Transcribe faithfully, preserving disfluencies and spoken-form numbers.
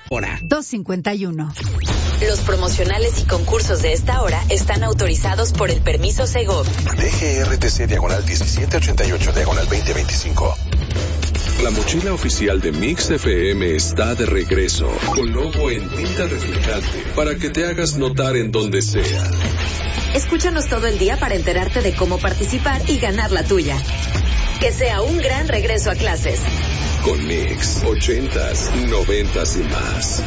Hora. dos cincuenta y uno. Los promocionales y concursos de esta hora están autorizados por el permiso Segov. D G R T C diagonal diecisiete ochenta y ocho diagonal veinte veinticinco. La mochila oficial de Mix F M está de regreso, con logo en tinta reflejante, para que te hagas notar en donde sea. Escúchanos todo el día para enterarte de cómo participar y ganar la tuya. Que sea un gran regreso a clases. Con Mix, ochentas, noventas y más.